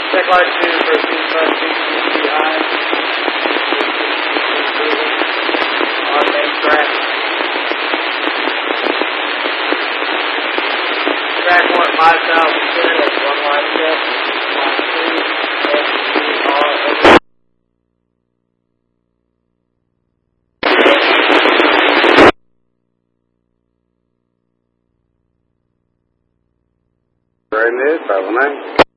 Check light 2 for 252 behind. On main track. Track 1, 5 south, set at 1 line check. Line 2, SCR over. Very mid, 509.